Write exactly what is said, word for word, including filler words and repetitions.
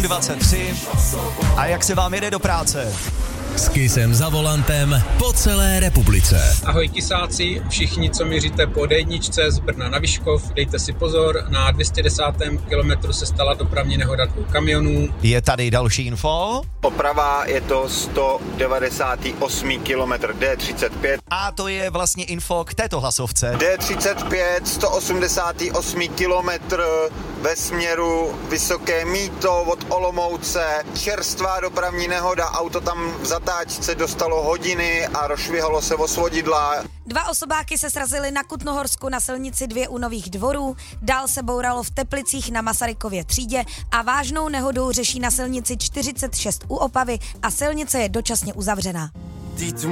dvacet tři. A jak se vám jede do práce? S Kissem za volantem po celé republice. Ahoj Kisáci, všichni, co míříte po dé jedna z Brna na Vyškov, dejte si pozor, na dvě stě desátém kilometru se stala dopravní nehoda dvou kamionů. Je tady další info. Oprava, je to sto devadesát osm kilometr dé třicet pět. A to je vlastně info k této hlasovce. dé třicet pět, sto osmdesát osm kilometr ve směru Vysoké Mýto od Olomouce. Čerstvá dopravní nehoda, auto tam v zatáčce dostalo hodiny a rozšvihalo se o svodidla. Dva osobáky se srazily na Kutnohorsku na silnici dva u Nových Dvorů, dál se bouralo v Teplicích na Masarykově třídě a vážnou nehodu řeší na silnici čtyřicet šest u Opavy a silnice je dočasně uzavřená.